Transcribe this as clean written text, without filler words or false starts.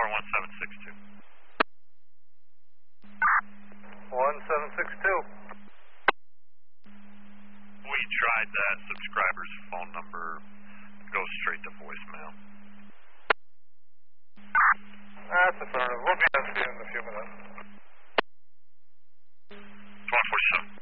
1762. 1762. We tried that. Subscriber's phone number goes straight to voicemail. That's affirmative. We'll be on to you in a few minutes. 147.